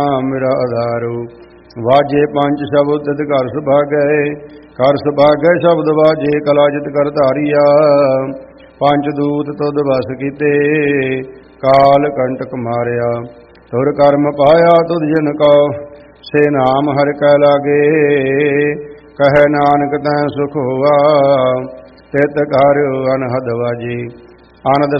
ਮੇਰਾ ਆਧਾਰੂ। ਵਾਜੇ ਪੰਜ ਸ਼ਬਦ ਤਿਤ ਘਰ ਸੁਭਾਗੈ, ਘਰ ਸੁਭਾਗੈ ਸ਼ਬਦ ਵਾਜੇ ਕਲਾ ਜਿਤ ਕਰ ਧਾਰੀਆ। ਪੰਜ ਦੂਤ ਤੁਧ ਵਸ ਕੀਤੇ, ਕਾਲ ਕੰਟਕ ਮਾਰਿਆ। ਤੁਰ ਕਰਮ ਪਾਇਆ ਤੁਧ ਜਨ ਕੋ, ਸੇ ਨਾਮ ਹਰਿ ਕੈ ਲਾਗੇ। ਕਹੈ ਨਾਨਕ ਤੈ ਸੁਖ ਹੋਆ, ਤਿਤ ਘਰ ਅਨਹਦ ਵਾਜੀ। ਆਨੰਦ